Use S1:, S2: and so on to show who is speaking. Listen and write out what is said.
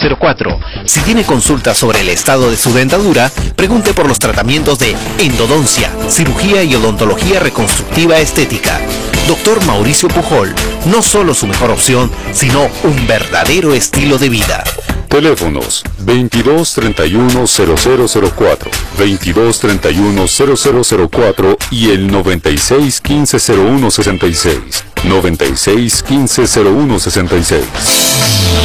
S1: 6604. Si tiene consultas sobre el estado de su dentadura, pregunte por los tratamientos de endodoncia, cirugía y odontología reconstructiva estética. Doctor Mauricio Pujol, no solo su mejor opción, sino un verdadero estilo de vida.
S2: Teléfonos 2231-0004, 2231-0004 y el 9615-0166, 9615-0166.